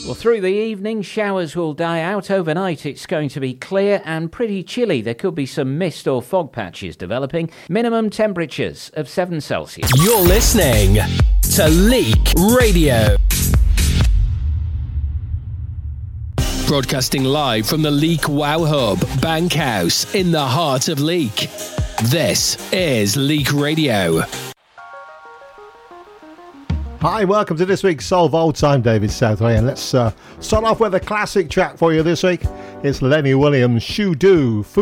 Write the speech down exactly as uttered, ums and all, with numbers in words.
Well, through the evening, showers will die out. Overnight, it's going to be clear and pretty chilly. There could be some mist or fog patches developing. Minimum temperatures of seven Celsius. You're listening to Leek Radio. Broadcasting live from the Leek Wow Hub, Bankhouse, in the heart of Leek. This is Leek Radio. Hi, welcome to this week's Soul Vault. I'm David Southway, and let's uh, start off with a classic track for you this week. It's Lenny Williams' Shoe Do.